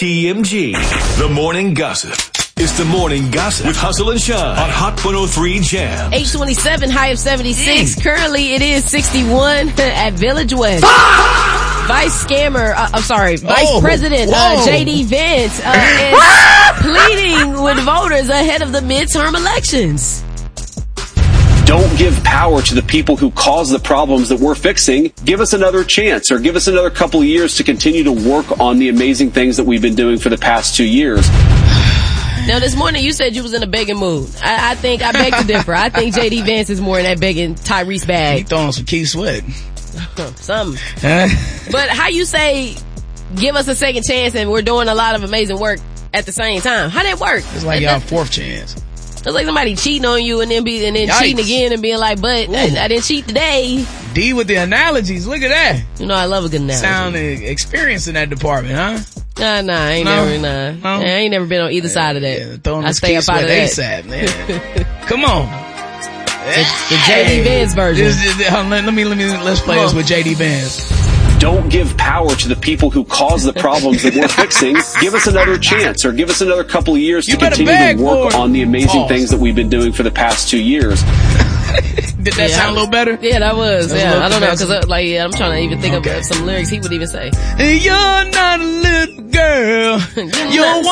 TMG, the morning gossip. It's the morning gossip with Hustle and Shine on Hot 103 Jam. 827, high of 76. Currently it is 61 at Village West. Vice President J.D. Vance is pleading with voters ahead of the midterm elections. Don't give power to the people who cause the problems that we're fixing. Give us another chance, or give us another couple of years to continue to work on the amazing things that we've been doing for the past 2 years. Now, this morning you said you was in a begging mood. I think I beg to differ. I think J.D. Vance is more in that begging Tyrese bag. He throwing some Keith Sweat. Something. But how you say, give us a second chance and we're doing a lot of amazing work at the same time? How that work? It's like y'all fourth chance. It's like somebody cheating on you and then cheating again and being like, but I didn't cheat today. D with the analogies. Look at that. You know I love a good analogy. Sound experienced in that department, huh? I ain't never been on either side of that. Yeah, I stay up out of that. ASAP, man. Come on. The J.D. Vance version. Let's play this with J.D. Vance. Don't give power to the people who cause the problems that we're fixing. Give us another chance, or give us another couple of years to continue to work on the amazing things that we've been doing for the past 2 years. Did that sound a little better? Yeah, that was. I don't know, because I'm trying to even think of some lyrics he would even say. You're not a little girl. You're a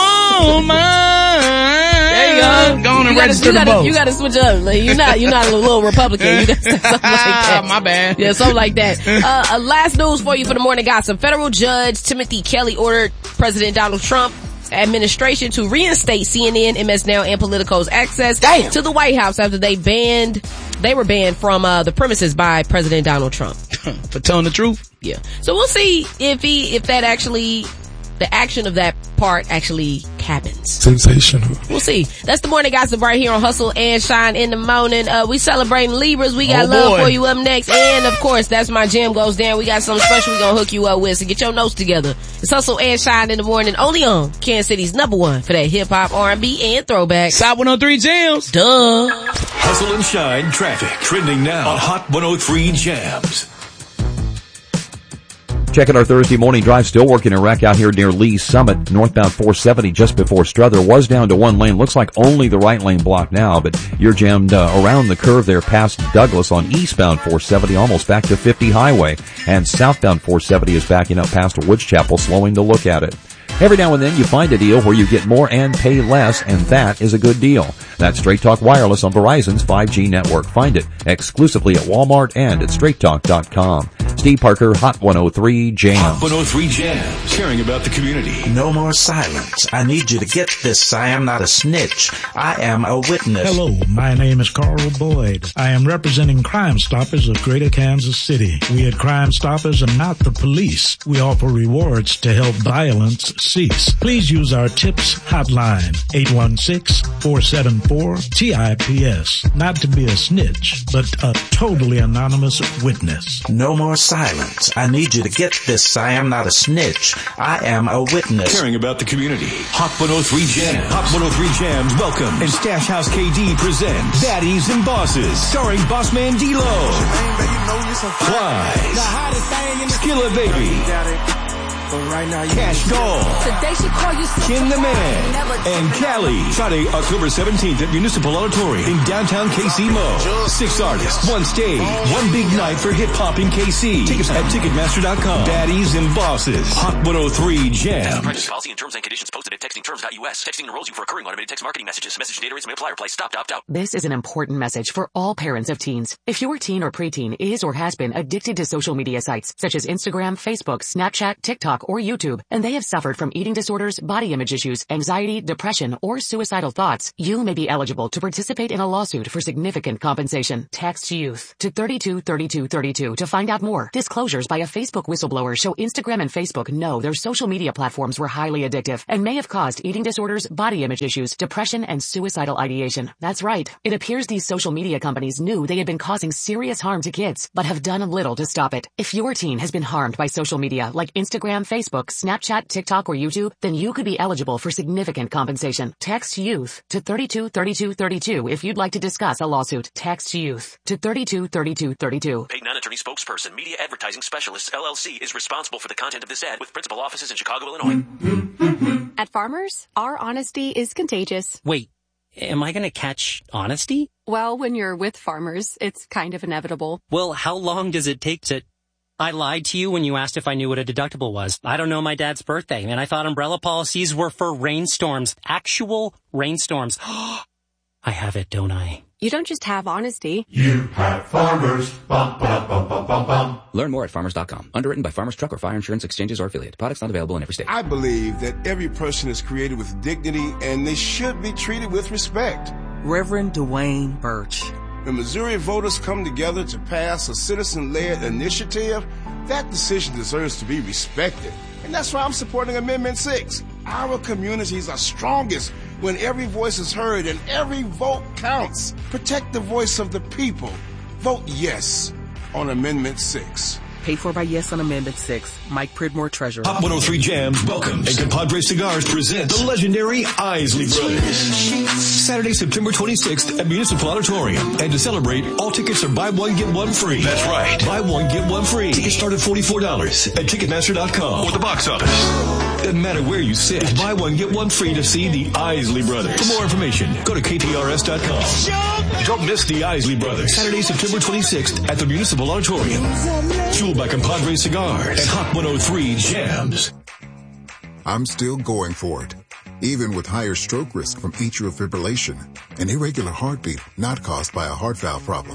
woman. There you go. Go on and register the vote. You gotta switch up. Like, you're not a little Republican. You gotta say something like that. My bad. Yeah, something like that. Last news for you for the morning gossip. Federal Judge Timothy Kelly ordered President Donald Trump administration to reinstate CNN, MS Now, and Politico's access to the White House after they were banned from the premises by President Donald Trump. For telling the truth? Yeah. So we'll see if that actually, the action of that part actually happens. Sensational. We'll see. That's the morning gossip right here on Hustle and Shine in the morning. We celebrating Libras. We got love for you up next. And of course, that's my gym goes down. We got something special we're gonna hook you up with. So get your notes together. It's Hustle and Shine in the morning, only on Kansas City's #1 for that hip hop, R&B, and throwback. South 103 Jams. Duh. Hustle and Shine traffic trending now on Hot 103 Jams. Checking our Thursday morning drive, still working a wreck out here near Lee Summit, northbound 470 just before Strother. Was down to one lane. Looks like only the right lane blocked now, but you're jammed around the curve there past Douglas on eastbound 470, almost back to 50 highway. And southbound 470 is backing up past Woods Chapel, slowing to look at it. Every now and then you find a deal where you get more and pay less, and that is a good deal. That's Straight Talk Wireless on Verizon's 5G network. Find it exclusively at Walmart and at straighttalk.com. Steve Parker, Hot 103 Jams. Hot 103 Jams, caring about the community. No more silence. I need you to get this. I am not a snitch. I am a witness. Hello, my name is Carl Boyd. I am representing Crime Stoppers of Greater Kansas City. We at Crime Stoppers are not the police. We offer rewards to help violence cease. Please use our tips hotline, 816-474-TIPS. Not to be a snitch, but a totally anonymous witness. No more silence. I need you to get this. I am not a snitch. I am a witness. Caring about the community. Hot 103 Jams. Hot 103 Jams welcome. And Stash House KD presents Baddies and Bosses, starring Bossman D-Lo, Flies, Skilla Baby, Cash Doll, Kin the Man, and Cali. Friday, October 17th at Municipal Auditorium in downtown KC Mo. 6 artists, 1 stage, 1 big night for hip-hop in KC. Tickets at Ticketmaster.com. Baddies and Bosses. Hot 103 Jam. Privacy policy and terms and conditions posted at textingterms.us. Texting enrolls you for recurring automated text marketing messages. Message data rates may apply. Reply stop, opt out. This is an important message for all parents of teens. If your teen or preteen is or has been addicted to social media sites such as Instagram, Facebook, Snapchat, TikTok, or YouTube, and they have suffered from eating disorders, body image issues, anxiety, depression, or suicidal thoughts, you may be eligible to participate in a lawsuit for significant compensation. Text YOUTH to 323232 to find out more. Disclosures by a Facebook whistleblower show Instagram and Facebook know their social media platforms were highly addictive and may have caused eating disorders, body image issues, depression, and suicidal ideation. That's right. It appears these social media companies knew they had been causing serious harm to kids, but have done little to stop it. If your teen has been harmed by social media like Instagram, Facebook, Snapchat, TikTok, or YouTube, then you could be eligible for significant compensation. Text YOUTH to 323232 if you'd like to discuss a lawsuit. Text YOUTH to 323232. Paid non-attorney spokesperson, Media Advertising Specialists, LLC, is responsible for the content of this ad with principal offices in Chicago, Illinois. At Farmers, our honesty is contagious. Wait, am I going to catch honesty? Well, when you're with Farmers, it's kind of inevitable. Well, how long does it take to... I lied to you when you asked if I knew what a deductible was. I don't know my dad's birthday, and I thought umbrella policies were for rainstorms. Actual rainstorms. I have it, don't I? You don't just have honesty. You have Farmers. Bum, bum, bum, bum, bum, bum. Learn more at farmers.com. Underwritten by Farmers Truck or Fire Insurance Exchanges or affiliate. Products not available in every state. I believe that every person is created with dignity and they should be treated with respect. Reverend Dwayne Birch. When Missouri voters come together to pass a citizen-led initiative, that decision deserves to be respected. And that's why I'm supporting Amendment 6. Our communities are strongest when every voice is heard and every vote counts. Protect the voice of the people. Vote yes on Amendment 6. Paid for by Yes on Amendment 6. Mike Pridmore, Treasurer. Hot 103 Jams welcomes and Compadre Cigars present the legendary Isley Brothers. Saturday, September 26th at Municipal Auditorium. And to celebrate, all tickets are buy one, get one free. That's right. Buy one, get one free. Tickets start at $44 at Ticketmaster.com or the box office. Doesn't matter where you sit. Buy one, get one free to see the Isley Brothers. For more information, go to KTRS.com. Don't miss the Isley Brothers. Saturday, September 26th at the Municipal Auditorium. Fueled by Compadre Cigars and Hot 103 Jams. I'm still going for it. Even with higher stroke risk from atrial fibrillation, an irregular heartbeat not caused by a heart valve problem.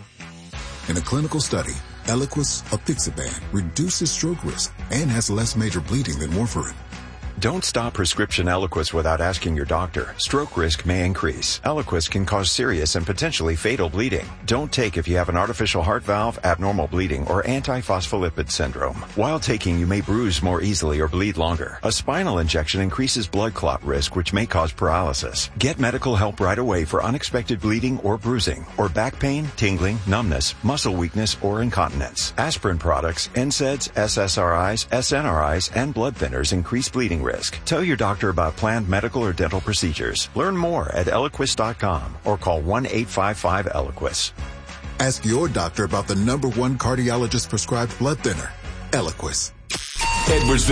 In a clinical study, Eliquis apixaban reduces stroke risk and has less major bleeding than warfarin. Don't stop prescription Eliquis without asking your doctor. Stroke risk may increase. Eliquis can cause serious and potentially fatal bleeding. Don't take if you have an artificial heart valve, abnormal bleeding, or antiphospholipid syndrome. While taking, you may bruise more easily or bleed longer. A spinal injection increases blood clot risk, which may cause paralysis. Get medical help right away for unexpected bleeding or bruising, or back pain, tingling, numbness, muscle weakness, or incontinence. Aspirin products, NSAIDs, SSRIs, SNRIs, and blood thinners increase bleeding risk. Tell your doctor about planned medical or dental procedures. Learn more at Eliquis.com or call 1-855-ELIQUIS. Ask your doctor about the #1 cardiologist prescribed blood thinner, Eliquis. Edwardsville.